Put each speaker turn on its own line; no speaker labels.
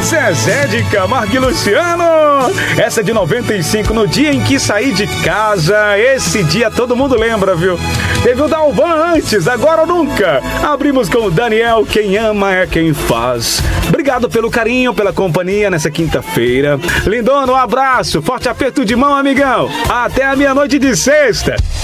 Zezé de Camargo e Luciano. Essa é de 95, no dia em que saí de casa. Esse dia todo mundo lembra, viu? Teve o Dalvan antes, agora ou nunca. Abrimos com o Daniel, quem ama é quem faz. Obrigado pelo carinho, pela companhia nessa quinta-feira. Lindona, um abraço, forte aperto de mão, amigão. Até a meia-noite de sexta.